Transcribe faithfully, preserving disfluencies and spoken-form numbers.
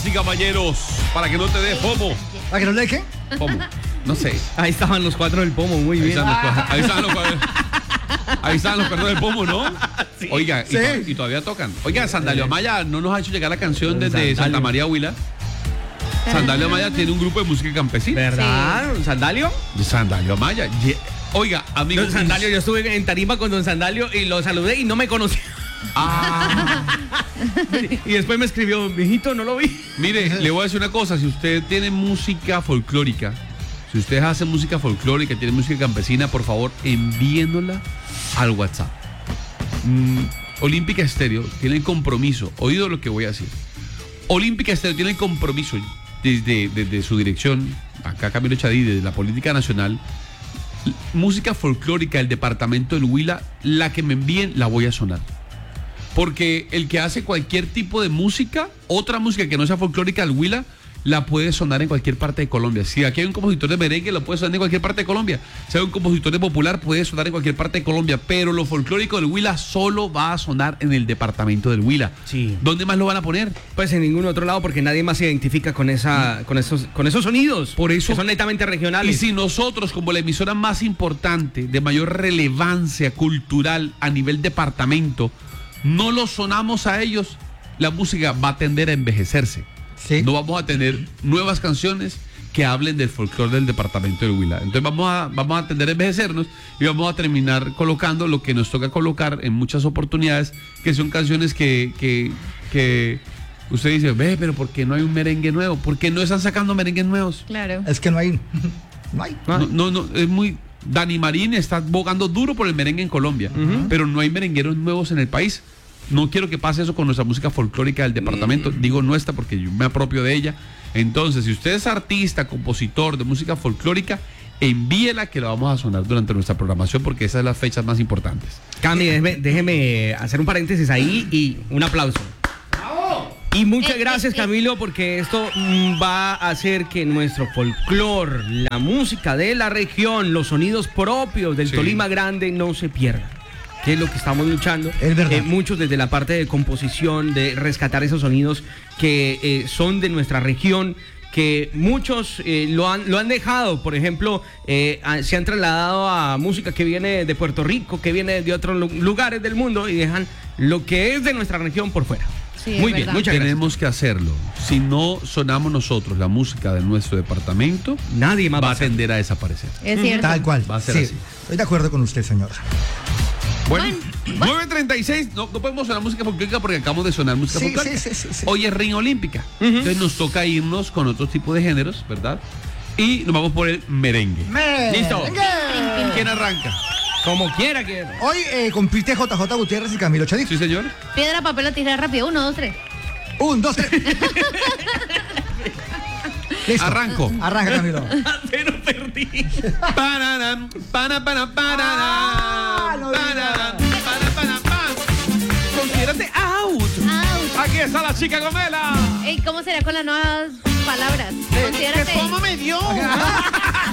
Damas y caballeros, para que no te dé FOMO. ¿Para que no le qué? FOMO, no sé. Ahí estaban los cuatro del pomo, muy Ahí bien. están los cuadros, ahí están los cuadros. Ahí están los cuadros del pomo, ¿no? Sí. Oiga, y, Sí. to- y todavía tocan. Oiga, Sandalio Amaya no nos ha hecho llegar la canción desde Sandalio. Santa María Huila. Sandalio Amaya tiene un grupo de música campesina. ¿Verdad? ¿Sandalio? Sandalio Amaya. Ye- Oiga, amigo. Don Sandalio, yo estuve en tarima con Don Sandalio y lo saludé y no me conocía. Ah, Y después me escribió, mijito, no lo vi. mire, le voy a decir una cosa. Si usted tiene música folclórica, si ustedes hacen música folclórica, tiene música campesina, por favor, envíendola al WhatsApp. Mm, Olímpica Estéreo tiene el compromiso, oído lo que voy a decir. Olímpica Estéreo tiene el compromiso desde, desde su dirección, acá Camilo Chadí, desde la política nacional, l- música folclórica del departamento del Huila, la que me envíen la voy a sonar. Porque el que hace cualquier tipo de música, otra música que no sea folclórica del Huila, la puede sonar en cualquier parte de Colombia. Si aquí hay un compositor de merengue, lo puede sonar en cualquier parte de Colombia. Si hay un compositor de popular, puede sonar en cualquier parte de Colombia. Pero lo folclórico del Huila solo va a sonar en el departamento del Huila. Sí. ¿Dónde más lo van a poner? Pues en ningún otro lado porque nadie más se identifica con esa, con esos, con esos sonidos. Por eso- que son netamente Y regionales. si nosotros, como la emisora más importante, de mayor relevancia cultural a nivel departamento, no los sonamos a ellos, la música va a tender a envejecerse. Sí. No vamos a tener nuevas canciones que hablen del folclore del departamento del Huila. Entonces vamos a, vamos a tender a envejecernos y vamos a terminar colocando lo que nos toca colocar en muchas oportunidades, que son canciones que, que, que usted dice, ve, pero ¿por qué no hay un merengue nuevo? ¿Por qué no están sacando merengues nuevos? Claro. Es que no hay. No hay. Ah. No, no, no, es muy... Dani Marín está bogando duro por el merengue en Colombia, pero no hay merengueros nuevos en el país. No quiero que pase eso con nuestra música folclórica del departamento. Digo nuestra porque yo me apropio de ella. Entonces, si usted es artista, compositor de música folclórica, envíela que la vamos a sonar durante nuestra programación porque esas son las fechas más importantes. Cami, déjeme, déjeme hacer un paréntesis ahí y un aplauso. Y muchas Eh, gracias, eh, eh. Camilo, porque esto mm, va a hacer que nuestro folclor, la música de la región, los sonidos propios del Sí. Tolima Grande no se pierdan. Que es lo que estamos luchando. Es verdad. Eh, muchos desde la parte de composición, de rescatar esos sonidos que eh, son de nuestra región, que muchos eh, lo, han, lo han dejado. Por ejemplo, eh, a- se han trasladado a música que viene de Puerto Rico, que viene de otros lu- lugares del mundo y dejan lo que es de nuestra región por fuera. Sí, es Muy bien, verdad. muchas gracias. Tenemos que hacerlo. Si no sonamos nosotros la música de nuestro departamento, Nadie más va va a a hacer. tender a desaparecer. Es cierto. Tal cual. Va a ser Sí, así. estoy de acuerdo con usted, señor. Bueno, Bueno, nueve treinta y seis, no, no podemos sonar música folclórica porque acabamos de sonar música Sí, folclórica. sí, sí, sí, sí. Hoy es ring olímpica. Entonces nos toca irnos con otro tipo de géneros, ¿verdad? Y nos vamos por el merengue. Listo. Merengue. ¿Quién arranca? Como quiera que... Hoy eh, compite J J Gutiérrez y Camilo Chadí. ¿Sí, señor? Piedra, papel o tijera rápido. Uno, dos, tres. Un, dos, tres. Listo. Arranco. Arranca, Camilo. Pero perdí. Pararam, para, para, para, Ah, no diga. pararam, para, para, para. Considérate out. Ouch. Aquí está la chica Gomela. Ey, ¿cómo será con las nuevas palabras? ¿Qué Considérate. FOMO me dio?